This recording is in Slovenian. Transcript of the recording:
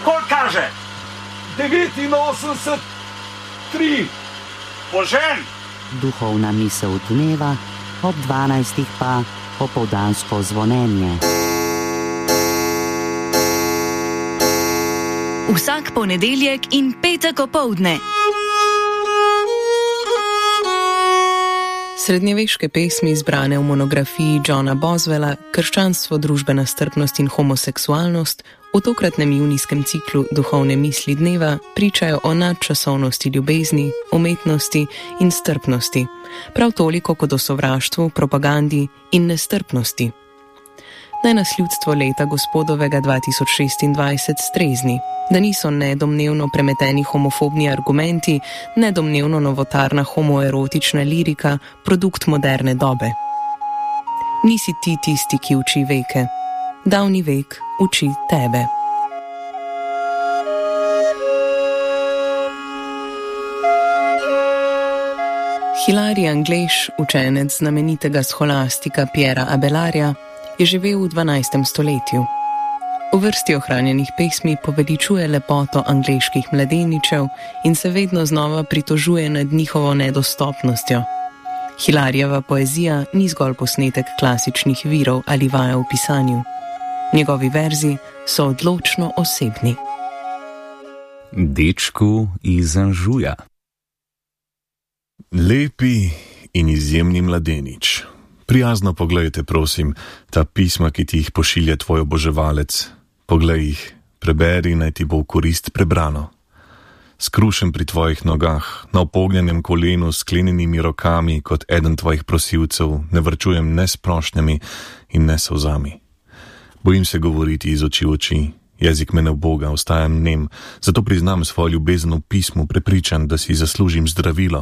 Koliko kaže? 89,3. Požen! Duhovna misel dneva, ob 12. pa popoldansko zvonjenje. Vsak ponedeljek in petek opoldne. Srednjeveške pesmi zbrane v monografiji Johna Boswella Krščanstvo, družbena strpnost in homoseksualnost v tokratnem junijskem ciklu Duhovne misli dneva pričajo o nadčasovnosti ljubezni, umetnosti in strpnosti, prav toliko kot o sovraštvu, propagandi in nestrpnosti. Naj nas ljudstvo leta gospodovega 2026 strezni, da niso nedomnevno premeteni homofobni argumenti, nedomnevno novotarna homoerotična lirika, produkt moderne dobe. Nisi ti tisti, ki uči veke. Davni vek uči tebe. Hilarij Angleš, učenec znamenitega scholastika Piera Abelardja, je živel v 12. stoletju. V vrsti ohranjenih pesmi poveličuje lepoto angleških mladeničev in se vedno znova pritožuje nad njihovo nedostopnostjo. Hilarijeva poezija ni zgolj posnetek klasičnih virov ali vaja v pisanju. Njegovi verzi so odločno osebni. Dečku iz Anžuja. Lepi in izjemni mladenič. Prijazno poglejte, prosim, ta pisma, ki ti jih pošilja tvoj oboževalec. Poglej jih, preberi, naj ti bo v korist prebrano. Skrušen pri tvojih nogah, na upognjenem kolenu s sklenjenimi rokami kot eden tvojih prosilcev, ne varčujem ne s prošnjami in ne solzami. Bojim se govoriti iz oči v oči, jezik me ne uboga, ostajam nem, zato priznam svojo ljubezen v pismu, prepričan, da si zaslužim zdravilo.